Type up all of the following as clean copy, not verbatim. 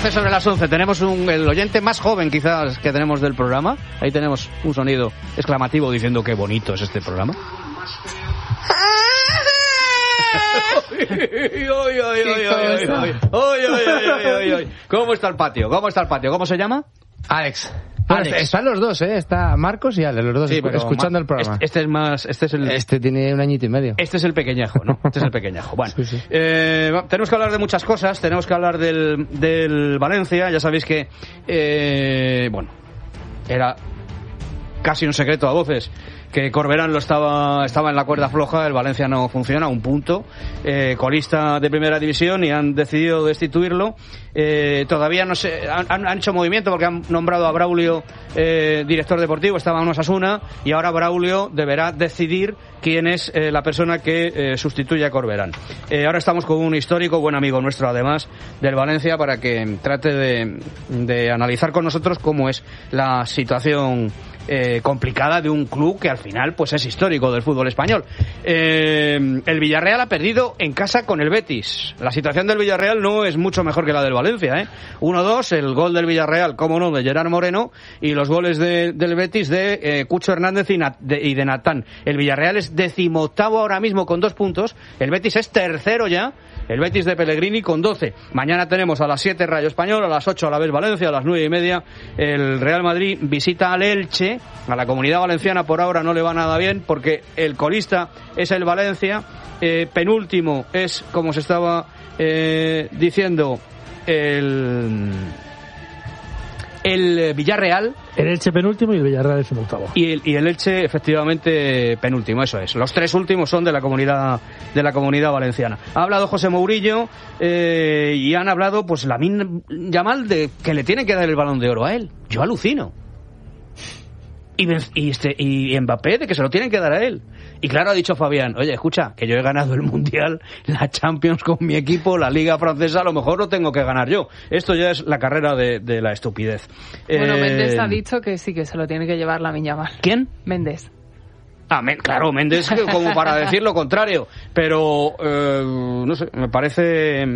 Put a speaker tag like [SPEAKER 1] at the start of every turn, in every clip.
[SPEAKER 1] 12 sobre las 11. Tenemos el oyente más joven quizás que tenemos del programa. Ahí tenemos un sonido exclamativo diciendo qué bonito es este programa. ¿Cómo está el patio? ¿Cómo se llama?
[SPEAKER 2] Alex. Están los dos, está Marcos y Ale, los dos, sí, escuchando el programa. Este tiene un añito y medio.
[SPEAKER 1] Este es el pequeñajo, ¿no? Bueno, sí. Tenemos que hablar de muchas cosas. Tenemos que hablar del Valencia. Ya sabéis que, era casi un secreto a voces que Corberán estaba en la cuerda floja. El Valencia no funciona, un punto, colista de primera división, y han decidido destituirlo. Todavía no sé, han hecho movimiento porque han nombrado a Braulio director deportivo, estaba en Osasuna, y ahora Braulio deberá decidir quién es la persona que sustituye a Corberán. Ahora estamos con un histórico, buen amigo nuestro además del Valencia, para que trate de analizar con nosotros cómo es la situación complicada de un club que al final pues es histórico del fútbol español. El Villarreal ha perdido en casa con el Betis. La situación del Villarreal no es mucho mejor que la del Valencia, 1-2, el gol del Villarreal, cómo no, de Gerard Moreno, y los goles del Betis de Cucho Hernández y de Natán. El Villarreal es 18º ahora mismo con 2 puntos, el Betis es tercero ya, el Betis de Pellegrini con 12. Mañana tenemos a las 7 Rayo Español, a las 8 a la vez Valencia, a las 9:30 el Real Madrid visita al Elche. A la Comunidad Valenciana por ahora no le va nada bien porque el colista es el Valencia, penúltimo es, como se estaba diciendo, el Villarreal.
[SPEAKER 3] El Elche penúltimo y el Villarreal 18º.
[SPEAKER 1] Y el Elche efectivamente penúltimo, eso es. Los 3 últimos son de la comunidad valenciana. Ha hablado José Mourinho y han hablado pues Lamine Yamal de que le tienen que dar el Balón de Oro a él. Yo alucino. Y Mbappé de que se lo tienen que dar a él. Y claro, ha dicho Fabián, oye, escucha, que yo he ganado el Mundial, la Champions con mi equipo, la Liga Francesa, a lo mejor lo tengo que ganar yo. Esto ya es la carrera de la estupidez.
[SPEAKER 4] Bueno, Méndez ha dicho que sí, que se lo tiene que llevar Lamine Yamal.
[SPEAKER 1] ¿Quién?
[SPEAKER 4] Méndez.
[SPEAKER 1] Claro, Méndez como para decir lo contrario, pero no sé, me parece...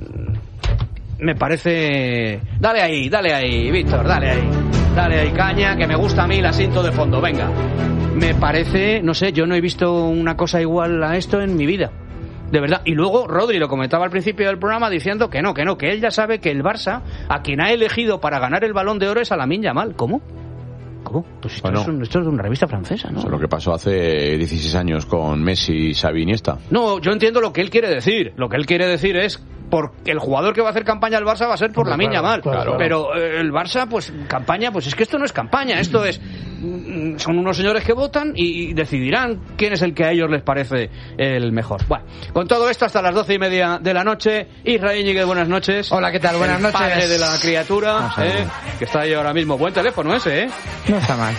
[SPEAKER 1] Dale ahí, Víctor, dale ahí caña, que me gusta a mí el asiento de fondo, venga. Me parece, no sé, yo no he visto una cosa igual a esto en mi vida, de verdad. Y luego Rodri lo comentaba al principio del programa diciendo que que él ya sabe que el Barça, a quien ha elegido para ganar el Balón de Oro es a Lamine Yamal. ¿Cómo? Pues esto es una revista francesa, ¿no?
[SPEAKER 5] Eso es lo que pasó hace 16 años con Messi, Xavi, Iniesta.
[SPEAKER 1] No, yo entiendo lo que él quiere decir. Lo que él quiere decir es porque el jugador que va a hacer campaña al Barça va a ser por Lamine Yamal. Claro. Pero el Barça, pues campaña, pues es que esto no es campaña, esto es... Son unos señores que votan y decidirán quién es el que a ellos les parece el mejor. Bueno, con todo esto hasta las 12:30 de la noche. Israel Íñiguez, buenas noches.
[SPEAKER 2] Hola, ¿qué tal? Buenas noches.
[SPEAKER 1] Padre de la criatura, que está ahí ahora mismo. Buen teléfono ese,
[SPEAKER 2] No está mal.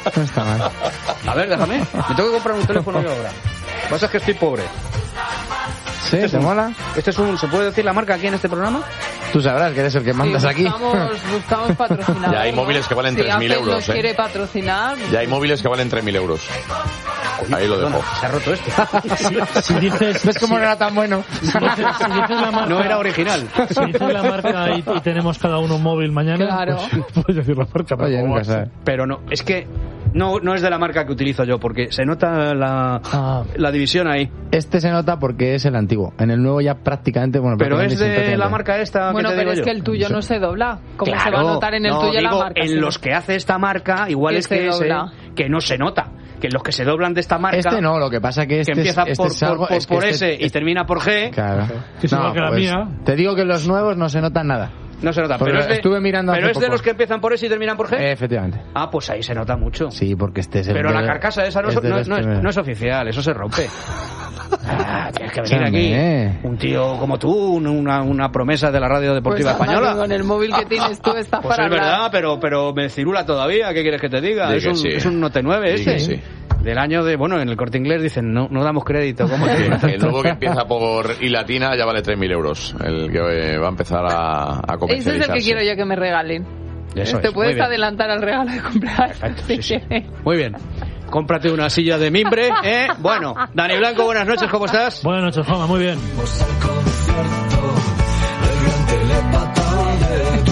[SPEAKER 1] A ver, déjame. Me tengo que comprar un teléfono yo ahora. Lo que pasa es que estoy pobre.
[SPEAKER 2] ¿Sí? ¿Te mola?
[SPEAKER 1] ¿Se puede decir la marca aquí en este programa?
[SPEAKER 2] Tú sabrás que eres el que mandas aquí.
[SPEAKER 4] Buscamos patrocinadores.
[SPEAKER 5] Ya hay móviles que valen 3.000 euros.
[SPEAKER 4] Si quiere patrocinar.
[SPEAKER 5] Ya hay móviles que valen 3.000 euros. Ahí lo dejo.
[SPEAKER 1] Se ha roto esto.
[SPEAKER 3] Si dices...
[SPEAKER 2] ¿Ves cómo no era tan bueno?
[SPEAKER 3] Si dices la marca,
[SPEAKER 1] no era original.
[SPEAKER 3] Si dices la marca y tenemos cada uno un móvil mañana,
[SPEAKER 4] claro.
[SPEAKER 3] Pues puedes decir la marca.
[SPEAKER 2] Oye, nunca sabes.
[SPEAKER 1] Pero no, es que no es de la marca que utilizo yo, porque se nota la división ahí.
[SPEAKER 2] Este se nota porque es el antiguo. En el nuevo ya prácticamente...
[SPEAKER 1] Pero es de la marca esta.
[SPEAKER 4] Bueno,
[SPEAKER 1] que te
[SPEAKER 4] pero
[SPEAKER 1] digo
[SPEAKER 4] es que el tuyo no se dobla. ¿Cómo
[SPEAKER 1] claro,
[SPEAKER 4] se va a notar en el tuyo la marca?
[SPEAKER 1] En los que hace esta marca, igual es que que no se nota. Que los que se doblan de esta marca...
[SPEAKER 2] Este no, lo que pasa que
[SPEAKER 1] que empieza por S y termina por G.
[SPEAKER 2] Claro.
[SPEAKER 3] Que es igual que la mía.
[SPEAKER 2] Te digo que los nuevos no se notan nada.
[SPEAKER 1] No se nota,
[SPEAKER 2] pero estuve mirando
[SPEAKER 1] ¿pero es
[SPEAKER 2] poco.
[SPEAKER 1] de los que empiezan por S y terminan por G?
[SPEAKER 2] Efectivamente.
[SPEAKER 1] Ah, pues ahí se nota mucho.
[SPEAKER 2] Sí, porque este es el...
[SPEAKER 1] Pero la carcasa esa no es oficial, eso se rompe. Tienes que venir aquí un tío como tú, una promesa de la radio deportiva
[SPEAKER 4] pues
[SPEAKER 1] española.
[SPEAKER 4] Con el móvil que tienes tú estás
[SPEAKER 1] pues
[SPEAKER 4] para
[SPEAKER 1] es
[SPEAKER 4] hablar.
[SPEAKER 1] verdad, pero me cirula todavía. ¿Qué quieres que te diga? Es un Note 9 este.
[SPEAKER 5] Sí.
[SPEAKER 1] Del año de... Bueno, en el Corte Inglés dicen, no damos crédito. ¿Cómo
[SPEAKER 5] el nuevo que empieza por I latina ya vale 3.000 euros. El que va a empezar a comercializarse.
[SPEAKER 4] Ese es el que quiero yo que me regalen. Te puedes adelantar al regalo de cumpleaños.
[SPEAKER 1] Perfecto, sí. Muy bien. Cómprate una silla de mimbre, ¿eh? Bueno, Dani Blanco, buenas noches, ¿cómo estás?
[SPEAKER 3] Buenas noches, Juanma, muy bien.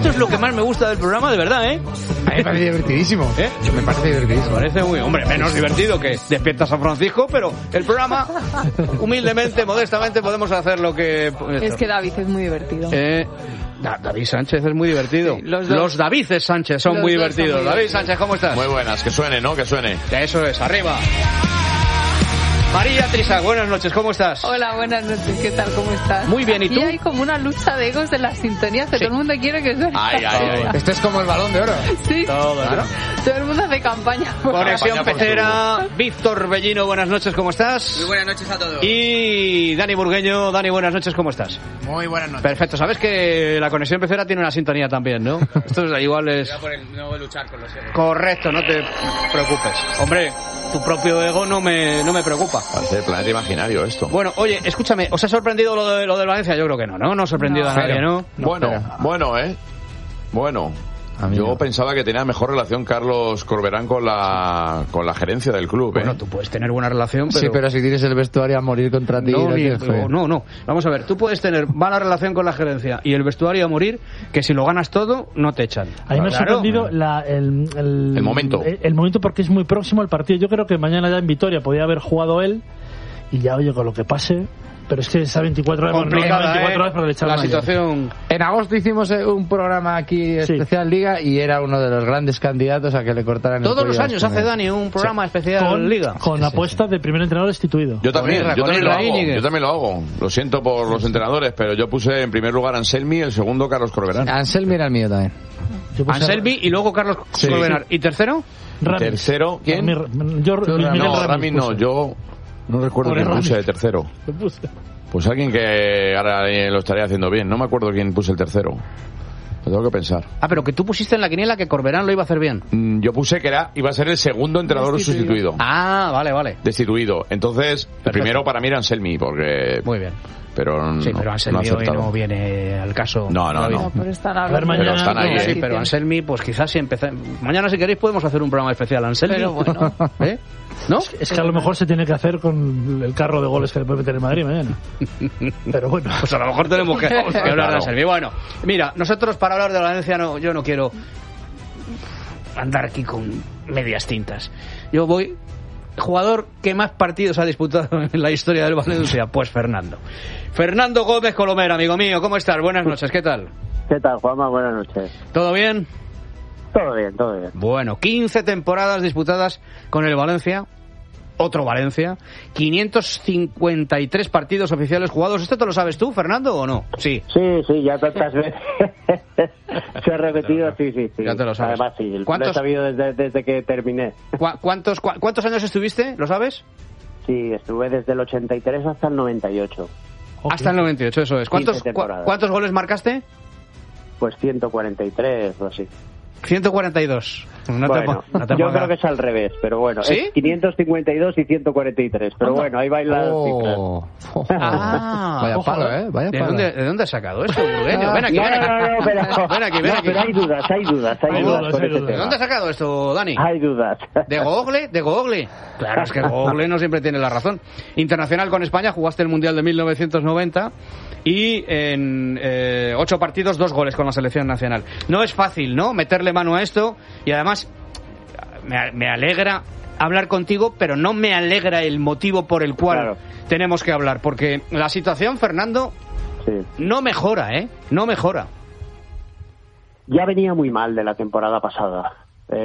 [SPEAKER 1] esto es lo que más me gusta del programa, de verdad, ¿eh?
[SPEAKER 2] A mí me parece divertidísimo. Me parece divertidísimo.
[SPEAKER 1] Me parece muy... Hombre, menos divertido que Despierta San Francisco, pero el programa, humildemente, modestamente, podemos hacer lo que...
[SPEAKER 4] Es que David es muy divertido.
[SPEAKER 1] David Sánchez es muy divertido. Sí, los Davides Sánchez son muy divertidos. David Sánchez, ¿cómo estás?
[SPEAKER 5] Muy buenas, que suene, ¿no? Que suene.
[SPEAKER 1] Eso es, arriba. María Trisa, buenas noches, ¿cómo estás?
[SPEAKER 4] Hola, buenas noches, ¿qué tal? ¿Cómo estás?
[SPEAKER 1] Muy bien, ¿y tú?
[SPEAKER 4] Y hay como una lucha de egos en las sintonías que todo el mundo quiere que suene.
[SPEAKER 5] Ay.
[SPEAKER 2] Esto es como el Balón de Oro.
[SPEAKER 4] Sí,
[SPEAKER 1] claro.
[SPEAKER 4] Todo el mundo hace campaña.
[SPEAKER 1] Conexión Pecera, Víctor Bellino, buenas noches, ¿cómo estás?
[SPEAKER 6] Muy buenas noches a todos.
[SPEAKER 1] Y Dani Burgueño, Dani, buenas noches, ¿cómo estás?
[SPEAKER 6] Muy buenas noches.
[SPEAKER 1] Perfecto, sabes que la Conexión Pecera tiene una sintonía también, ¿no? Esto es igual es...
[SPEAKER 6] No voy a luchar con los egos.
[SPEAKER 1] Correcto, no te preocupes. Hombre, tu propio ego no me preocupa.
[SPEAKER 5] Va a ser planeta imaginario esto.
[SPEAKER 1] Bueno, oye, escúchame, ¿os ha sorprendido lo del Valencia? Yo creo que no ha sorprendido a nadie, ¿no?
[SPEAKER 5] Bueno. Yo pensaba que tenía mejor relación Carlos Corberán con la gerencia del club.
[SPEAKER 1] Bueno, tú puedes tener buena relación, pero...
[SPEAKER 2] Sí, pero si tienes el vestuario a morir contra ti...
[SPEAKER 1] No. Vamos a ver, tú puedes tener mala relación con la gerencia y el vestuario a morir, que si lo ganas todo, no te echan.
[SPEAKER 3] A mí me ha sorprendido el
[SPEAKER 5] momento.
[SPEAKER 3] El momento porque es muy próximo al partido. Yo creo que mañana ya en Vitoria podía haber jugado él y ya, oye, con lo que pase... Pero es que esa 24 horas...
[SPEAKER 1] Complicada, la situación...
[SPEAKER 2] En agosto hicimos un programa aquí especial Liga y era uno de los grandes candidatos a que le cortaran
[SPEAKER 1] todos los años hace Dani un programa especial Liga.
[SPEAKER 3] Con apuesta de primer entrenador destituido.
[SPEAKER 5] Yo también lo hago. Lo siento por los entrenadores, pero yo puse en primer lugar a Anselmi y el segundo Carlos Corberán.
[SPEAKER 2] Anselmi era el mío también.
[SPEAKER 1] Anselmi y luego Carlos Corberán. ¿Y tercero?
[SPEAKER 5] Tercero, ¿quién?
[SPEAKER 3] Ramis
[SPEAKER 5] no, yo... No recuerdo quién puse de tercero. Pues alguien que ahora lo estaría haciendo bien. No me acuerdo quién puse el tercero. Lo tengo que pensar.
[SPEAKER 1] Pero que tú pusiste en la quiniela que Corberán lo iba a hacer bien.
[SPEAKER 5] Yo puse que iba a ser el segundo entrenador sustituido.
[SPEAKER 1] Vale.
[SPEAKER 5] Destituido. Entonces, el primero para mí era Anselmi, porque...
[SPEAKER 1] Muy bien.
[SPEAKER 5] Pero
[SPEAKER 1] Anselmi hoy no viene al caso.
[SPEAKER 5] No.
[SPEAKER 4] Pero están
[SPEAKER 5] ahí,
[SPEAKER 1] sí, pero Anselmi, pues quizás si empezamos... Mañana, si queréis, podemos hacer un programa especial Anselmi. Pero bueno. ¿No?
[SPEAKER 3] Es que a lo mejor se tiene que hacer con el carro de goles que le puede meter en Madrid mañana. Pero bueno.
[SPEAKER 1] Pues a lo mejor tenemos que hablar de Anselmi. Bueno, mira, nosotros para hablar de Valencia yo no quiero andar aquí con medias tintas. Yo voy... Jugador que más partidos ha disputado en la historia del Valencia, pues Fernando Gómez Colomera, amigo mío, ¿cómo estás? Buenas noches, ¿qué tal?
[SPEAKER 7] ¿Qué tal, Juanma? Buenas noches.
[SPEAKER 1] ¿Todo bien?
[SPEAKER 7] Todo bien.
[SPEAKER 1] Bueno, 15 temporadas disputadas con el Valencia, otro Valencia, 553 partidos oficiales jugados. ¿Esto te lo sabes tú, Fernando, o no? Sí,
[SPEAKER 7] ya tantas veces se ha repetido, sí.
[SPEAKER 1] Ya te lo sabes.
[SPEAKER 7] Además, sí, lo he sabido desde que terminé.
[SPEAKER 1] ¿Cuántos años estuviste? ¿Lo sabes?
[SPEAKER 7] Sí, estuve desde el 83 hasta el 98.
[SPEAKER 1] Hasta el 98, eso es. ¿Cuántos goles marcaste?
[SPEAKER 7] Pues 143 o así.
[SPEAKER 1] 142.
[SPEAKER 7] Yo creo que es al revés, pero bueno.
[SPEAKER 1] ¿Sí?
[SPEAKER 7] Es 552 y 143, pero bueno, ahí bailan las cifras.
[SPEAKER 2] Vaya palo, ¿eh?
[SPEAKER 1] ¿De dónde has sacado esto, Burgueño? Ven aquí.
[SPEAKER 7] Ven aquí. Pero hay dudas.
[SPEAKER 1] ¿De dónde has sacado esto, Dani?
[SPEAKER 7] Hay dudas.
[SPEAKER 1] ¿De Google? Claro, es que Google no siempre tiene la razón. Internacional con España, jugaste el Mundial de 1990 y en 8 partidos 2 goles con la selección nacional. No es fácil, ¿no?, meterle mano a esto, y además me alegra hablar contigo, pero no me alegra el motivo por el cual tenemos que hablar, porque la situación, Fernando, no mejora, no mejora.
[SPEAKER 7] Ya venía muy mal de la temporada pasada.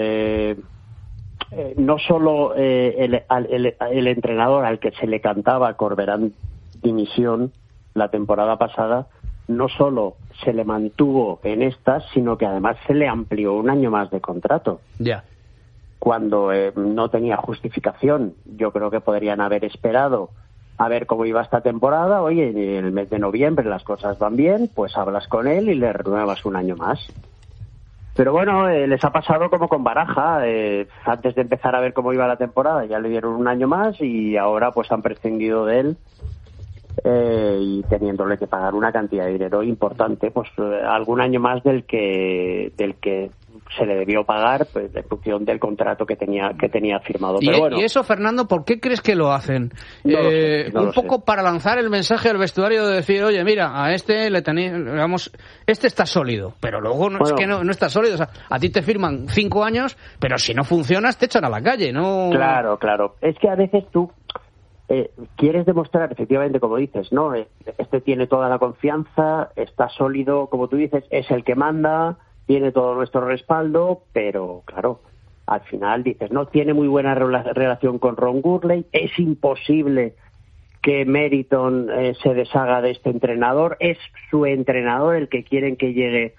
[SPEAKER 7] No solo el entrenador al que se le cantaba Corberán dimisión la temporada pasada, no solo se le mantuvo en esta, sino que además se le amplió un año más de contrato.
[SPEAKER 1] Ya.
[SPEAKER 7] Cuando no tenía justificación. Yo creo que podrían haber esperado a ver cómo iba esta temporada. Oye, en el mes de noviembre las cosas van bien, pues hablas con él y le renuevas un año más. Pero bueno, les ha pasado como con Baraja. Antes de empezar a ver cómo iba la temporada ya le dieron un año más y ahora pues han prescindido de él. Y teniéndole que pagar una cantidad de dinero importante, pues algún año más del que se le debió pagar pues en función del contrato que tenía firmado. Pero bueno,
[SPEAKER 1] y eso, Fernando, ¿por qué crees que lo hacen? Un poco para lanzar el mensaje al vestuario de decir, oye, mira, a este le tenéis, digamos, este está sólido, pero luego es que no está sólido. O sea, a ti te firman 5 años, pero si no funcionas te echan a la calle, ¿no?
[SPEAKER 7] Claro. Es que a veces tú quieres demostrar, efectivamente, como dices, ¿no? Este tiene toda la confianza, está sólido, como tú dices, es el que manda, tiene todo nuestro respaldo, pero claro, al final dices, no, tiene muy buena relación con Ron Gurley, es imposible que Meriton se deshaga de este entrenador, es su entrenador el que quieren que llegue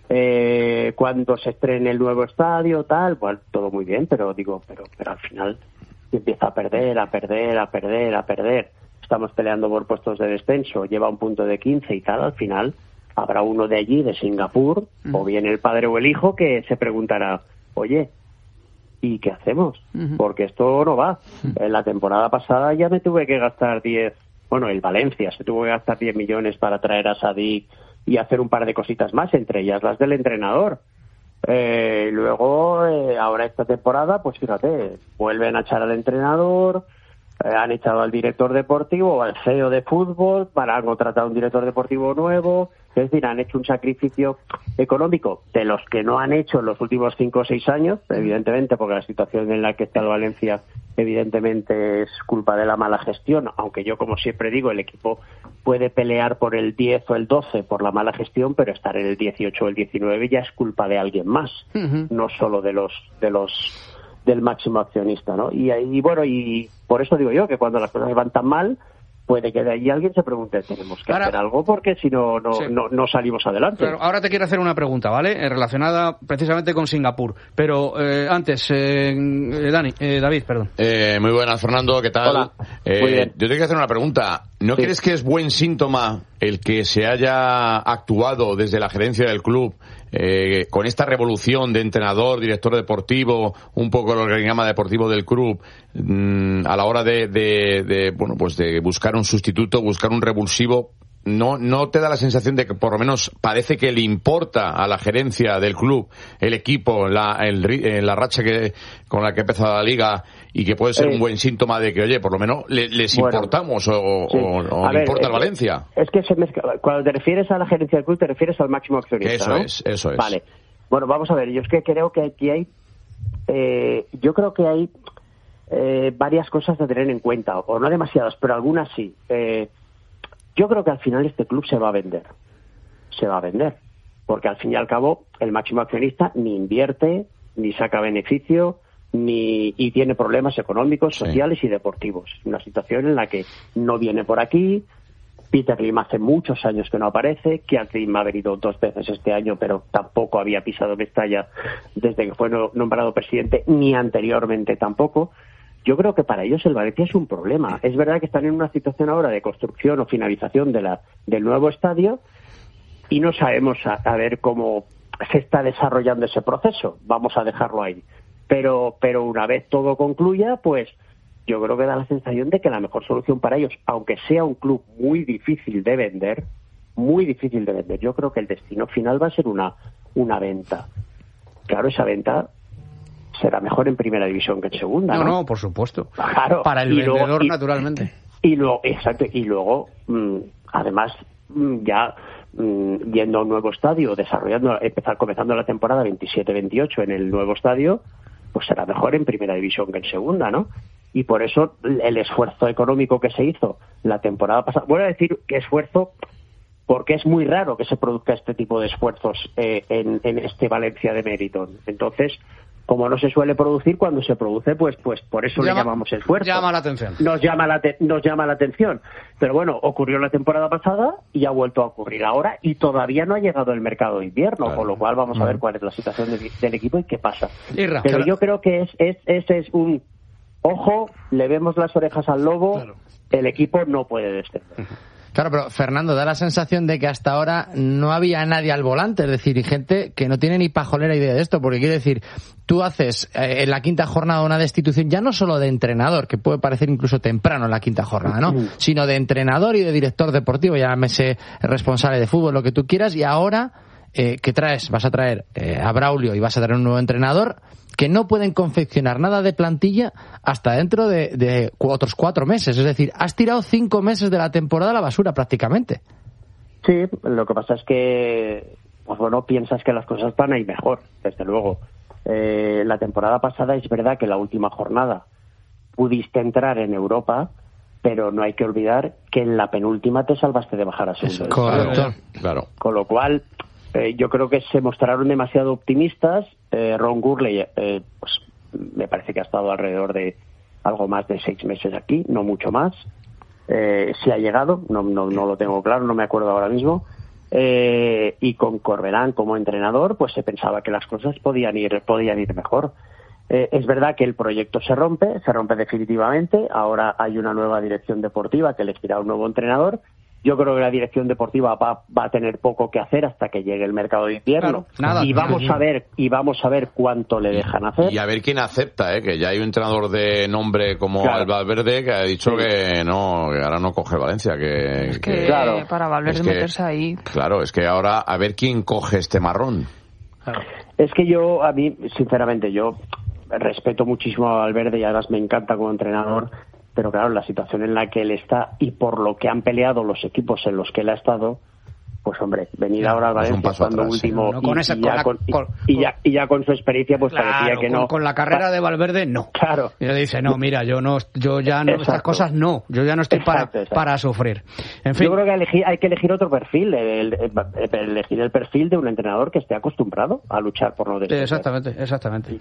[SPEAKER 7] cuando se estrene el nuevo estadio, tal, bueno, todo muy bien, pero al final empieza a perder. Estamos peleando por puestos de descenso, lleva un punto de 15 y tal, al final habrá uno de allí, de Singapur, o bien el padre o el hijo, que se preguntará, oye, ¿y qué hacemos? Porque esto no va. En la temporada pasada ya me tuve que gastar el Valencia se tuvo que gastar 10 millones para traer a Sadik y hacer un par de cositas más, entre ellas las del entrenador. Luego, ahora esta temporada, pues fíjate, vuelven a echar al entrenador, han echado al director deportivo, al CEO de fútbol, para contratar a un director deportivo nuevo. Es decir, han hecho un sacrificio económico de los que no han hecho en los últimos 5 o 6 años, evidentemente, porque la situación en la que está el Valencia, evidentemente, es culpa de la mala gestión, aunque yo, como siempre digo, el equipo puede pelear por el 10 o el 12 por la mala gestión, pero estar en el 18 o el 19 ya es culpa de alguien más, no solo del máximo accionista, ¿no? Y por eso digo yo que cuando las cosas van tan mal, puede que de ahí alguien se pregunte, tenemos que hacer algo porque si no salimos adelante.
[SPEAKER 1] Claro, ahora te quiero hacer una pregunta, ¿vale? Relacionada precisamente con Singapur. Pero antes, David, perdón.
[SPEAKER 5] Muy buenas, Fernando, ¿qué tal?
[SPEAKER 7] Hola. Muy bien.
[SPEAKER 5] Yo te quiero hacer una pregunta. ¿No crees que es buen síntoma el que se haya actuado desde la gerencia del club con esta revolución de entrenador, director deportivo, un poco el organigrama deportivo del club, a la hora de buscar un sustituto, buscar un revulsivo? ¿No te da la sensación de que por lo menos parece que le importa a la gerencia del club, el equipo, la racha con la que ha empezado la liga, y que puede ser un buen síntoma de que, oye, por lo menos les importamos o le importa al Valencia?
[SPEAKER 7] Es que cuando te refieres a la gerencia del club, te refieres al máximo accionista,
[SPEAKER 5] Eso es.
[SPEAKER 7] Vale. Bueno, vamos a ver, yo es que creo que aquí hay varias cosas a tener en cuenta, o no demasiadas, pero algunas sí. Yo creo que al final este club se va a vender, porque al fin y al cabo el máximo accionista ni invierte, ni saca beneficio, y tiene problemas económicos, sociales y deportivos. Una situación en la que no viene por aquí. Peter Lim hace muchos años que no aparece, Keith Lim ha venido 2 veces este año, pero tampoco había pisado Mestalla desde que fue nombrado presidente, ni anteriormente tampoco. Yo creo que para ellos el Valencia es un problema. Es verdad que están en una situación ahora de construcción o finalización del nuevo estadio y no sabemos a ver cómo se está desarrollando ese proceso. Vamos a dejarlo ahí. Pero una vez todo concluya, pues yo creo que da la sensación de que la mejor solución para ellos, aunque sea un club muy difícil de vender, yo creo que el destino final va a ser una venta. Claro, esa venta será mejor en primera división que en segunda, ¿no?
[SPEAKER 1] No, por supuesto.
[SPEAKER 7] Claro.
[SPEAKER 1] Para el vendedor, naturalmente.
[SPEAKER 7] Y luego, además, yendo a un nuevo estadio, comenzando la temporada 27-28 en el nuevo estadio, pues será mejor en primera división que en segunda, ¿no? Y por eso el esfuerzo económico que se hizo la temporada pasada, voy a decir que esfuerzo porque es muy raro que se produzca este tipo de esfuerzos en este Valencia de Meriton. Entonces, como no se suele producir, cuando se produce, pues por eso le llamamos esfuerzo.
[SPEAKER 1] Llama la atención.
[SPEAKER 7] Nos llama la atención. Pero bueno, ocurrió la temporada pasada y ha vuelto a ocurrir ahora, y todavía no ha llegado el mercado de invierno, con lo cual vamos a ver cuál es la situación del equipo y qué pasa. Pero yo creo que ese es un ojo, le vemos las orejas al lobo, el equipo no puede descender.
[SPEAKER 2] Claro, pero Fernando, da la sensación de que hasta ahora no había nadie al volante, es decir, y gente que no tiene ni pajolera idea de esto, porque quiero decir, tú haces en la quinta jornada una destitución ya no solo de entrenador, que puede parecer incluso temprano en la quinta jornada, ¿no? Sino de entrenador y de director deportivo, llámese responsable de fútbol, lo que tú quieras, y ahora que traes, vas a traer a Braulio y vas a traer un nuevo entrenador, que no pueden confeccionar nada de plantilla hasta dentro de otros 4 meses. Es decir, has tirado 5 meses de la temporada a la basura prácticamente.
[SPEAKER 7] Sí, lo que pasa es que, pues bueno, piensas que las cosas van a ir mejor, desde luego. La temporada pasada es verdad que la última jornada pudiste entrar en Europa, pero no hay que olvidar que en la penúltima te salvaste de bajar a segundo.
[SPEAKER 2] Correcto.
[SPEAKER 5] Claro.
[SPEAKER 7] Con lo cual, yo creo que se mostraron demasiado optimistas. Ron Gurley, pues me parece que ha estado alrededor de algo más de 6 meses aquí, no mucho más. Si ha llegado, no lo tengo claro, no me acuerdo ahora mismo. Y con Corberán como entrenador, pues se pensaba que las cosas podían ir mejor. Es verdad que el proyecto se rompe definitivamente. Ahora hay una nueva dirección deportiva que elegirá un nuevo entrenador. Yo creo que la dirección deportiva va a tener poco que hacer hasta que llegue el mercado de invierno.
[SPEAKER 1] Claro, nada,
[SPEAKER 7] y vamos a ver cuánto le dejan hacer.
[SPEAKER 5] Y a ver quién acepta, que ya hay un entrenador de nombre como Valverde que ha dicho que ahora no coge Valencia, que
[SPEAKER 4] es que
[SPEAKER 7] claro,
[SPEAKER 4] para Valverde meterse ahí.
[SPEAKER 5] Claro, es que ahora a ver quién coge este marrón.
[SPEAKER 1] Claro.
[SPEAKER 7] Es que a mí, sinceramente, yo respeto muchísimo a Valverde y además me encanta como entrenador. Pero claro, la situación en la que él está y por lo que han peleado los equipos en los que él ha estado, pues hombre, venir ahora al Valencia cuando último y ya con su experiencia, pues
[SPEAKER 1] claro,
[SPEAKER 7] parecía que no.
[SPEAKER 1] Con la carrera de Valverde, no.
[SPEAKER 7] Claro.
[SPEAKER 1] Y le dice, no, mira, yo ya no, estas cosas no, yo ya no estoy para sufrir. En fin.
[SPEAKER 7] Yo creo que hay que elegir otro perfil, elegir el perfil de un entrenador que esté acostumbrado a luchar por no descender.
[SPEAKER 1] Exactamente.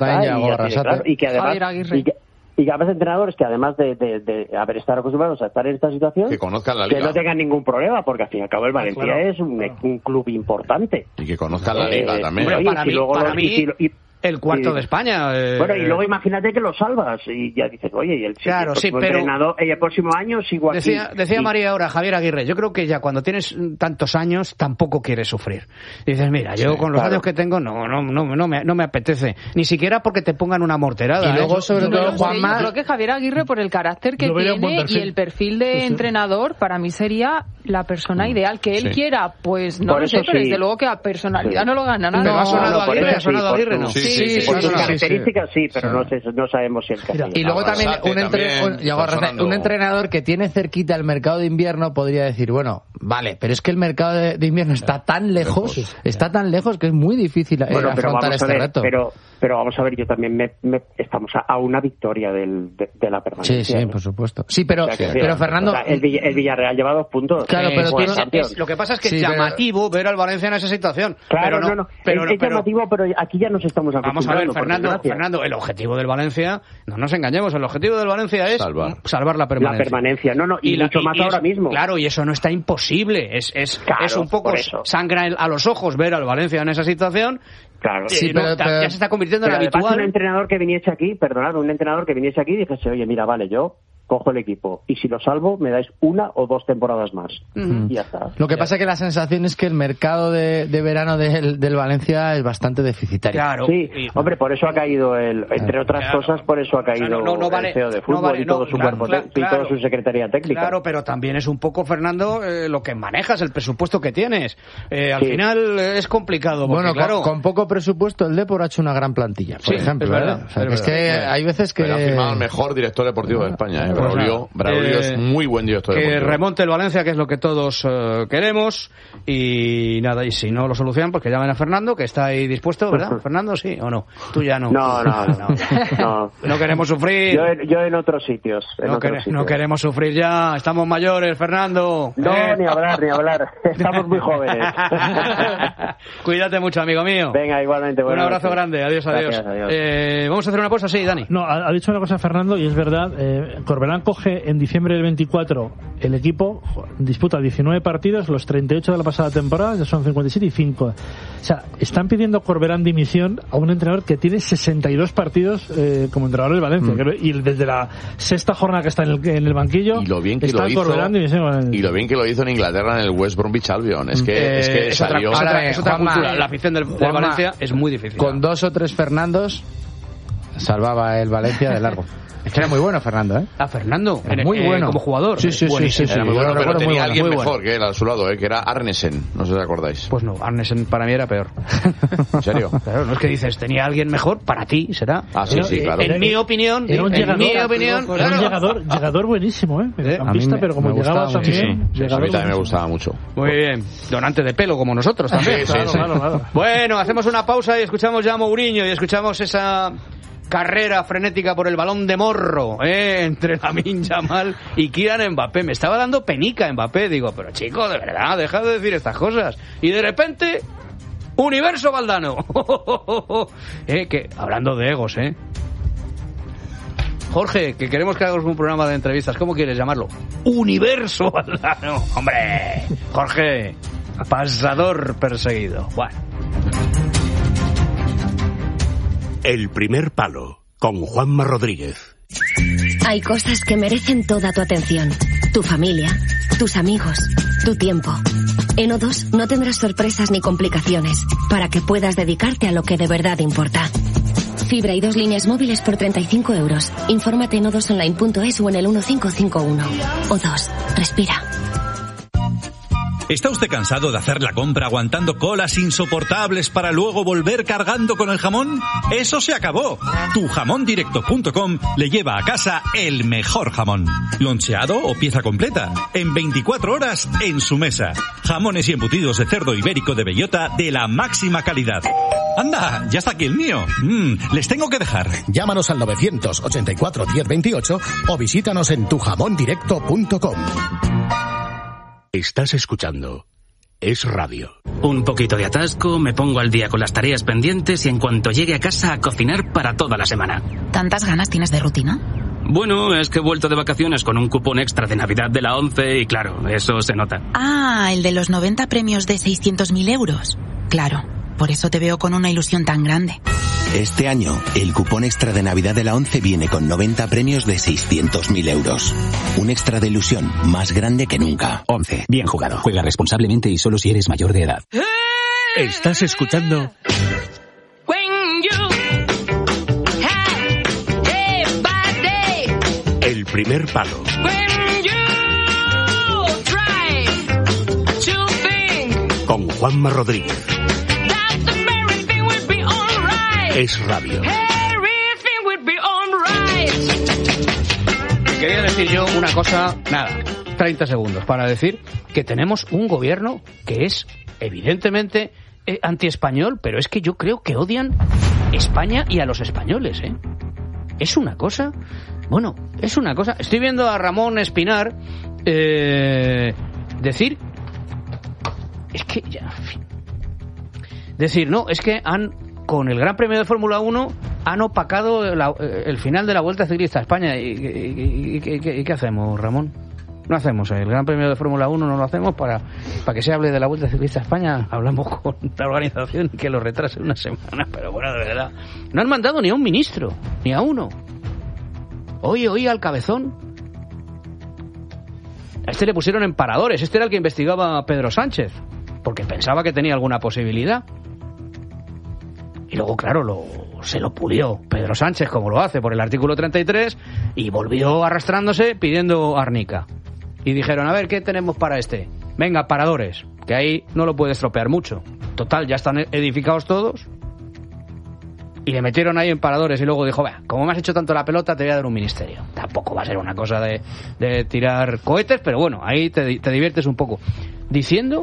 [SPEAKER 7] Y que además y que además entrenadores que además de haber estado acostumbrados a estar en esta situación,
[SPEAKER 5] que conozcan la liga,
[SPEAKER 7] que no tengan ningún problema, porque al fin y al cabo el Valencia es un club importante.
[SPEAKER 5] Y que conozcan la liga también.
[SPEAKER 1] Para mí el cuarto de España.
[SPEAKER 7] Bueno, y luego imagínate que lo salvas y ya dices, oye, y el entrenador, el próximo año sigo aquí.
[SPEAKER 1] Decía María ahora, Javier Aguirre, yo creo que ya cuando tienes tantos años tampoco quieres sufrir. dices, mira, yo con los años que tengo no me apetece, ni siquiera porque te pongan una morterada.
[SPEAKER 2] Y luego, sobre todo, Juanma,
[SPEAKER 4] yo creo que Javier Aguirre, por el carácter que tiene y el perfil de entrenador, para mí sería la persona ideal. Que él quiera, pues no lo sé, pero desde luego que a personalidad no lo gana nada.
[SPEAKER 1] ¿Pero ha sonado Aguirre, no?
[SPEAKER 7] Sí, por sus características sí, pero no sabemos si el caso.
[SPEAKER 2] Y luego también un entrenador que tiene cerquita el mercado de invierno podría decir, bueno, vale, pero es que el mercado de invierno está tan lejos que es muy difícil afrontar este reto.
[SPEAKER 7] Pero vamos a ver, yo también estamos a una victoria de la permanencia.
[SPEAKER 2] Sí, por supuesto. Sí, pero Fernando,
[SPEAKER 7] el Villarreal lleva 2 puntos.
[SPEAKER 2] Claro, pero
[SPEAKER 1] lo que pasa es que es llamativo ver al Valencia en esa situación.
[SPEAKER 7] Claro, es llamativo, pero aquí ya nos estamos acostumbrando.
[SPEAKER 1] Vamos a ver, Fernando, el objetivo del Valencia, no nos engañemos, el objetivo del Valencia es salvar la permanencia.
[SPEAKER 7] La permanencia, y mucho más ahora mismo.
[SPEAKER 1] Claro, y eso no está imposible. Es un poco sangra a los ojos ver al Valencia en esa situación.
[SPEAKER 7] Claro,
[SPEAKER 1] sí, pero ya se está convirtiendo en habitual.
[SPEAKER 7] Un entrenador que viniese aquí, y dijese, oye, mira, vale, yo cojo el equipo y si lo salvo me dais 1 o 2 temporadas más y ya está.
[SPEAKER 2] Lo que pasa es que la sensación es que el mercado de verano del Valencia es bastante deficitario.
[SPEAKER 1] Claro.
[SPEAKER 7] Sí, hombre, por eso ha caído entre otras cosas, por eso ha caído el CEO de fútbol y todo su cuerpo y toda su secretaría técnica.
[SPEAKER 1] Claro, pero también es un poco, Fernando, lo que manejas, el presupuesto que tienes. Al final es complicado. Porque,
[SPEAKER 2] bueno, con poco presupuesto el Depor ha hecho una gran plantilla, por ejemplo.
[SPEAKER 1] Es verdad,
[SPEAKER 2] es que hay veces que...
[SPEAKER 5] Pero ha firmado el mejor director deportivo de España, Braulio es muy buen director deportivo.
[SPEAKER 1] Que remonte el Valencia, que es lo que todos queremos, y nada, y si no lo solucionan, pues que llamen a Fernando, que está ahí dispuesto, ¿verdad? Fernando, ¿sí o no? Tú ya no. No queremos sufrir.
[SPEAKER 7] Yo en otros sitios.
[SPEAKER 1] No queremos sufrir ya, estamos mayores, Fernando.
[SPEAKER 7] No, ni hablar. Estamos muy jóvenes.
[SPEAKER 1] Cuídate mucho, amigo mío.
[SPEAKER 7] Venga, igualmente.
[SPEAKER 1] Un abrazo grande, adiós.
[SPEAKER 7] Adiós.
[SPEAKER 1] Vamos a hacer una pausa, sí, Dani.
[SPEAKER 3] No, ha dicho una cosa Fernando, y es verdad, Corberán coge en diciembre del 24 el equipo, disputa 19 partidos, los 38 de la pasada temporada, ya son 57 y 5. O sea, están pidiendo Corberán dimisión a un entrenador que tiene 62 partidos como entrenador del Valencia. Y desde la 6ª jornada que está en el banquillo,
[SPEAKER 5] y lo bien que
[SPEAKER 3] está
[SPEAKER 5] lo hizo,
[SPEAKER 3] Corberán dimisión.
[SPEAKER 5] Y lo bien que lo hizo en Inglaterra en el West Bromwich Albion. Es que salió...
[SPEAKER 1] Es otra cultura. La afición del Valencia es muy difícil.
[SPEAKER 2] Con 2 o 3 Fernandos... salvaba el Valencia de largo. Es que era muy bueno Fernando, ¿eh?
[SPEAKER 1] Fernando,
[SPEAKER 2] muy bueno
[SPEAKER 1] como jugador.
[SPEAKER 2] Sí.
[SPEAKER 5] Era muy bueno, pero tenía alguien
[SPEAKER 1] muy
[SPEAKER 5] mejor que él a su lado, que era Arnesen. No sé si os acordáis.
[SPEAKER 1] Pues no, Arnesen para mí era peor.
[SPEAKER 5] ¿En serio?
[SPEAKER 1] Claro, no es que dices, tenía alguien mejor, para ti será.
[SPEAKER 5] Sí, claro.
[SPEAKER 1] En mi opinión,
[SPEAKER 3] era un llegador buenísimo, ¿eh? Mediocampista, pero como llegaba también...
[SPEAKER 5] Sí, a mí también me gustaba mucho.
[SPEAKER 1] Muy bien. Donante de pelo, como nosotros también.
[SPEAKER 5] Sí.
[SPEAKER 3] Claro.
[SPEAKER 1] Bueno, hacemos una pausa y escuchamos ya a Mourinho y escuchamos esa carrera frenética por el balón de morro, entre Lamine Yamal y Kylian Mbappé. Me estaba dando penica Mbappé. Digo, pero chico, de verdad, deja de decir estas cosas. Y de repente, Universo Valdano. Que hablando de egos, Jorge, que queremos que hagas un programa de entrevistas. ¿Cómo quieres llamarlo? Universo Valdano. Hombre, Jorge, pasador perseguido. Bueno.
[SPEAKER 8] El primer palo, con Juanma Rodríguez.
[SPEAKER 9] Hay cosas que merecen toda tu atención. Tu familia, tus amigos, tu tiempo. En O2 no tendrás sorpresas ni complicaciones, para que puedas dedicarte a lo que de verdad importa. Fibra y 2 líneas móviles por 35 euros. Infórmate en o2online.es o en el 1551. O2, respira.
[SPEAKER 10] ¿Está usted cansado de hacer la compra aguantando colas insoportables para luego volver cargando con el jamón? ¡Eso se acabó! Tujamondirecto.com le lleva a casa el mejor jamón. Loncheado o pieza completa. En 24 horas en su mesa. Jamones y embutidos de cerdo ibérico de bellota de la máxima calidad. ¡Anda! ¡Ya está aquí el mío! Les tengo que dejar.
[SPEAKER 11] Llámanos al 984 1028 o visítanos en tujamondirecto.com.
[SPEAKER 8] Estás escuchando Es Radio.
[SPEAKER 12] Un poquito de atasco, me pongo al día con las tareas pendientes y en cuanto llegue a casa a cocinar para toda la semana.
[SPEAKER 13] ¿Tantas ganas tienes de rutina?
[SPEAKER 12] Bueno, es que he vuelto de vacaciones con un cupón extra de Navidad de la ONCE y claro, eso se nota.
[SPEAKER 13] Ah, el de los 90 premios de 600.000 euros. Claro, por eso te veo con una ilusión tan grande.
[SPEAKER 14] Este año, el cupón extra de Navidad de la ONCE viene con 90 premios de 600.000 euros. Un extra de ilusión más grande que nunca. ONCE, bien jugado.
[SPEAKER 12] Juega responsablemente y solo si eres mayor de edad.
[SPEAKER 8] Estás escuchando... El primer palo. Con Juanma Rodríguez. Es Radio.
[SPEAKER 1] Quería decir yo una cosa, 30 segundos, para decir que tenemos un gobierno que es evidentemente antiespañol, pero es que yo creo que odian España y a los españoles, Es una cosa, estoy viendo a Ramón Espinar decir, es que ya, en fin, decir, no, es que con el Gran Premio de Fórmula 1 han opacado el final de la Vuelta Ciclista a España. ¿Y qué hacemos, Ramón? No hacemos el Gran Premio de Fórmula 1, no lo hacemos para que se hable de la Vuelta Ciclista a España. Hablamos con la organización que lo retrase una semana, pero bueno, de verdad. No han mandado ni a un ministro, ni a uno. Oí al cabezón. A este le pusieron en paradores. Este era el que investigaba a Pedro Sánchez, porque pensaba que tenía alguna posibilidad. Y luego, claro, se lo pulió Pedro Sánchez, como lo hace por el artículo 33, y volvió arrastrándose pidiendo árnica. Y dijeron, a ver, ¿qué tenemos para este? Venga, paradores, que ahí no lo puede estropear mucho. Total, ya están edificados todos. Y le metieron ahí en paradores y luego dijo, como me has hecho tanto la pelota, te voy a dar un ministerio. Tampoco va a ser una cosa de tirar cohetes, pero bueno, ahí te diviertes un poco. Diciendo...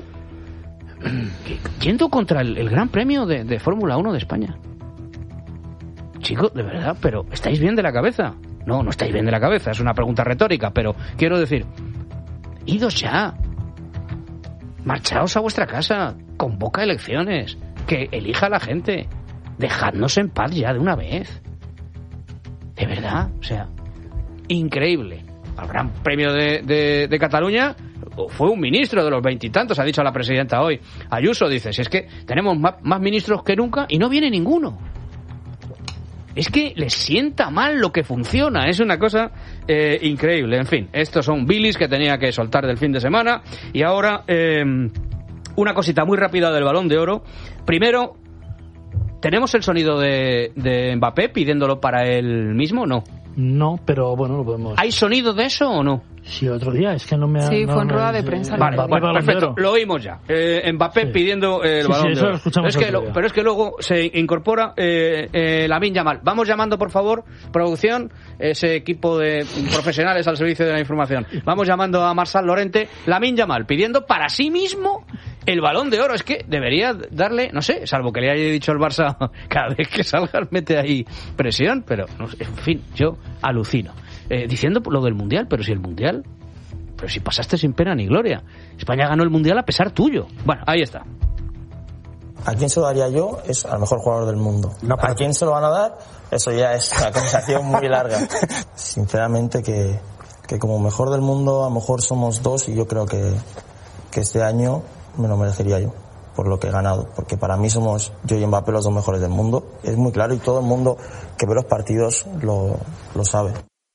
[SPEAKER 1] yendo contra el Gran Premio de Fórmula 1 de España. Chicos, de verdad, pero ¿estáis bien de la cabeza? No estáis bien de la cabeza, es una pregunta retórica, pero quiero decir, idos ya, marchaos a vuestra casa, convoca elecciones, que elija la gente, dejadnos en paz ya de una vez. De verdad, o sea, increíble. Al Gran Premio de Cataluña fue un ministro de los 20 y tantos, ha dicho la presidenta hoy. Ayuso dice, si es que tenemos más ministros que nunca y no viene ninguno. Es que les sienta mal lo que funciona, es una cosa increíble. En fin, estos son bilis que tenía que soltar del fin de semana. Y ahora, una cosita muy rápida del Balón de Oro. Primero, ¿Tenemos el sonido de Mbappé pidiéndolo para él mismo?
[SPEAKER 3] No, pero bueno, lo podemos...
[SPEAKER 1] ¿Hay sonido de eso o no?
[SPEAKER 3] Sí, otro día, es que no me ha...
[SPEAKER 4] Sí, fue en rueda de prensa.
[SPEAKER 1] Vale, perfecto, lo oímos ya. Mbappé pidiendo el balón de oro. Pero es que luego se incorpora Lamine Yamal. Vamos llamando, por favor, producción, ese equipo de profesionales al servicio de la información. Vamos llamando a Marçal Llorente, Lamine Yamal, pidiendo para sí mismo el balón de oro. Es que debería darle, no sé, salvo que le haya dicho el Barça, cada vez que salgas mete ahí presión, pero no sé, en fin, yo alucino. Diciendo lo del Mundial, pero si pasaste sin pena ni gloria. España ganó el Mundial a pesar tuyo. Bueno, ahí está.
[SPEAKER 15] ¿A quién se lo daría yo? Es al mejor jugador del mundo. ¿A quién se lo van a dar? Eso ya es una conversación muy larga. Sinceramente que como mejor del mundo a lo mejor somos 2 y yo creo que este año me lo merecería yo por lo que he ganado, porque para mí somos yo y Mbappé los 2 mejores del mundo. Es muy claro y todo el mundo que ve los partidos lo sabe.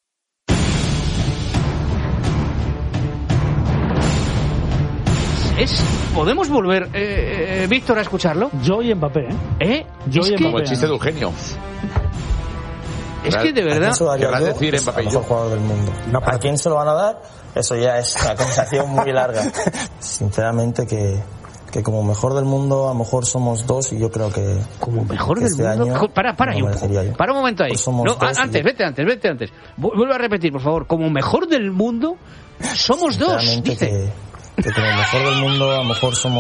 [SPEAKER 1] ¿Podemos volver, Víctor, a escucharlo?
[SPEAKER 3] Yo y Mbappé,
[SPEAKER 5] Yo y Mbappé. Como el chiste de Eugenio.
[SPEAKER 1] Es que de verdad...
[SPEAKER 15] Querrás decir Mbappé, el mejor jugador del mundo. ¿A quién se lo van a dar? Eso ya es una conversación muy larga. Sinceramente que como mejor del mundo a lo mejor somos 2 y yo creo que...
[SPEAKER 1] ¿Como mejor del mundo? Para un momento ahí. Vete antes. Vuelve a repetir, por favor. Como mejor del mundo somos 2, dice.
[SPEAKER 15] Que como mejor del mundo a lo mejor somos